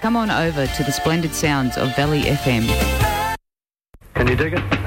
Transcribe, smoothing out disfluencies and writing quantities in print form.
come on over to the splendid sounds of Valley FM. Can you dig it?